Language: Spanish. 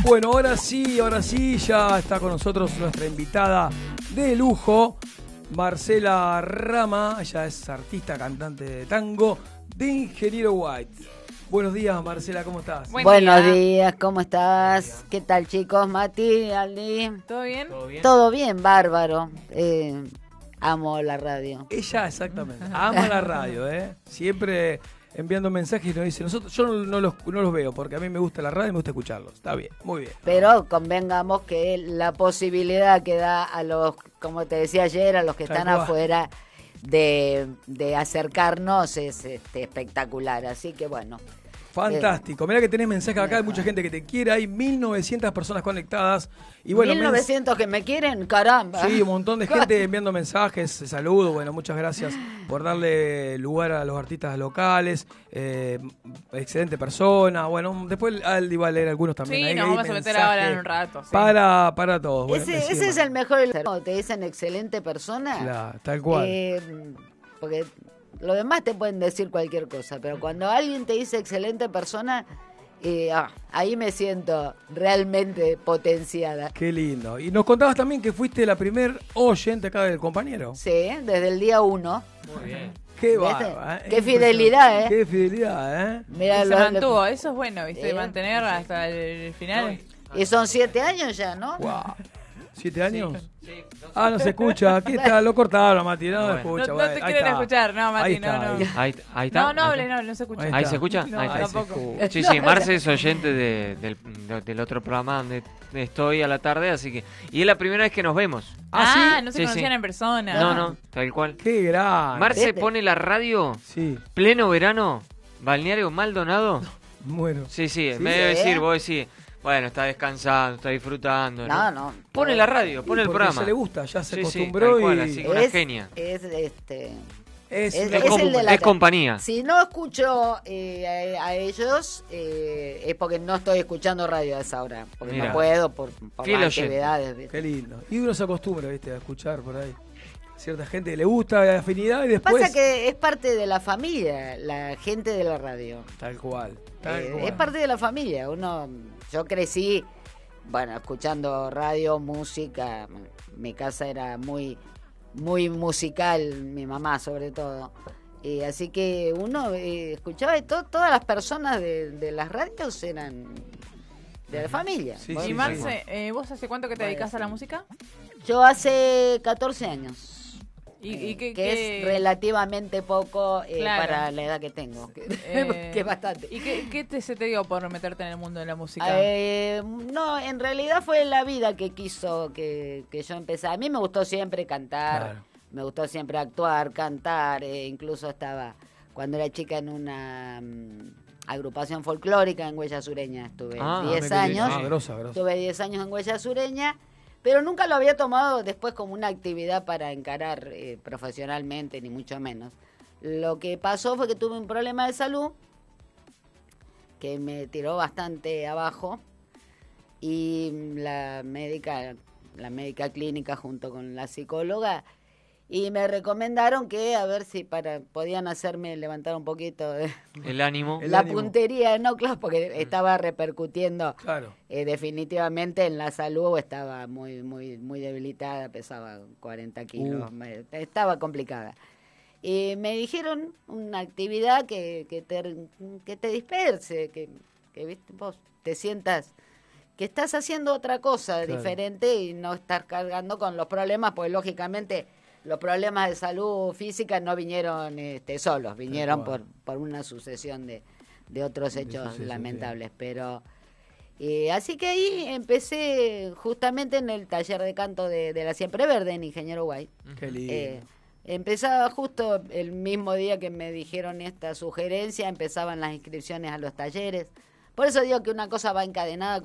Bueno, ahora sí, ya está con nosotros nuestra invitada de lujo, Marcela Rama. Ella es artista, cantante de tango de Ingeniero White. Buenos días, Marcela, ¿cómo estás? Buenos días, ¿cómo estás? ¿Qué tal, chicos? Mati, Aldi. ¿Todo bien? Todo bien, bárbaro. Amo la radio. Ella, exactamente, ama la radio, siempre enviando mensajes y nos dice, yo no los veo porque a mí me gusta la radio y me gusta escucharlos. Está bien, muy bien. Pero convengamos que la posibilidad que da a los, como te decía ayer, a los que están afuera de acercarnos es espectacular. Así que bueno. Fantástico. Mirá que tenés mensajes acá, hay mucha gente que te quiere, hay 1900 personas conectadas. Y bueno, 1900 que me quieren, caramba. Sí, un montón de gente enviando mensajes, saludos, bueno, muchas gracias por darle lugar a los artistas locales, excelente persona, bueno, después Aldi va a leer algunos también. Sí, nos vamos a meter ahora en un rato. Sí. Para todos. Bueno, ese es el mejor, te dicen excelente persona. Claro, tal cual. Porque lo demás te pueden decir cualquier cosa, pero cuando alguien te dice excelente persona, ahí me siento realmente potenciada. Qué lindo. Y nos contabas también que fuiste la primer oyente acá del compañero. Sí, desde el día 1. Muy bien. Qué bárbaro, Qué fidelidad, Qué fidelidad, Mirá, se mantuvo, eso es bueno, ¿viste? Mantener hasta el final. Y son 7 años ya, ¿no? Wow. ¿7 años? Sí. No se escucha. Aquí está, lo cortaron, Mati, no me escucha. No te quieren escuchar, no, Mati, no. Ahí está. No se escucha. ¿Ahí se escucha? No, ahí está. tampoco. Sí, Marce es oyente del otro programa donde estoy a la tarde, así que... Y es la primera vez que nos vemos. ¿Sí? No se conocían en persona. No, tal cual. Qué grande. Marce pone la radio, pleno verano, Balneario Maldonado. Bueno. Sí, en vez de decir, vos decís... Bueno, está descansando, está disfrutando. No. Pone la radio, pone el programa. Ya le gusta, ya se acostumbró tal cual, así que una genia. Es compañía. Si no escucho a ellos, es porque no estoy escuchando radio a esa hora. Porque no puedo por las actividades. ¿Viste? Qué lindo. Y uno se acostumbra, ¿viste? A escuchar por ahí. Cierta gente que le gusta la afinidad y después... Pasa que es parte de la familia, la gente de la radio. Tal cual. Es parte de la familia. Yo crecí, escuchando radio, música. Mi casa era muy, muy musical, mi mamá sobre todo. Así que uno escuchaba y todas las personas de las radios eran de la familia. Y Marce, ¿vos hace cuánto que te dedicas a la música? Yo hace 14 años. Que es relativamente poco para la edad que tengo, que es bastante. ¿Y qué se te dio por meterte en el mundo de la música? No, en realidad fue la vida que quiso que yo empecé. A mí me gustó siempre cantar, me gustó siempre actuar, cantar, incluso estaba cuando era chica en una agrupación folclórica en Huella Sureña, estuve 10 años. Grosa. Estuve 10 años en Huella Sureña. Pero nunca lo había tomado después como una actividad para encarar profesionalmente, ni mucho menos. Lo que pasó fue que tuve un problema de salud que me tiró bastante abajo y la médica clínica junto con la psicóloga y me recomendaron que a ver si podían hacerme levantar un poquito el ánimo. Puntería, claro, porque estaba repercutiendo definitivamente en la salud, estaba muy, muy, muy debilitada, pesaba 40 kilos, estaba complicada. Y me dijeron una actividad que te disperse, que ¿viste? Vos te sientas que estás haciendo otra cosa diferente y no estás cargando con los problemas, pues lógicamente... Los problemas de salud física no vinieron solos, vinieron por una sucesión de otros hechos lamentables. Pero así que ahí empecé justamente en el taller de canto de la Siempre Verde en Ingeniero White. Qué lindo. Empezaba justo el mismo día que me dijeron esta sugerencia, empezaban las inscripciones a los talleres. Por eso digo que una cosa va encadenada